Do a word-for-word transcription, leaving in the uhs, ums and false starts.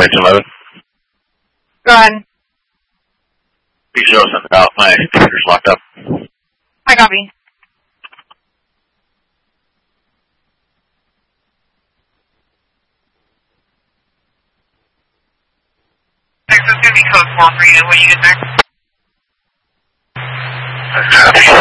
Formation eleven. Go ahead. Be sure something out. My computer's locked up. I copy. Next is going to be code four for you. What do you get there? Copy.